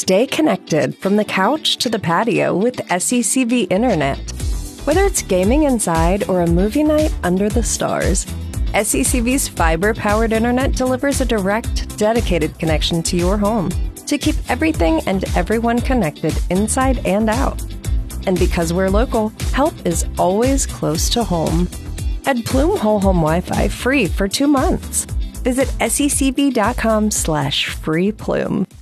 Stay connected from the couch to the patio with SECV Internet. Whether it's gaming inside or a movie night under the stars, SECV's fiber-powered internet delivers a direct, dedicated connection to your home to keep everything and everyone connected inside and out. And because we're local, help is always close to home. Add Plume Whole Home Wi-Fi free for 2 months. Visit secv.com/freeplume.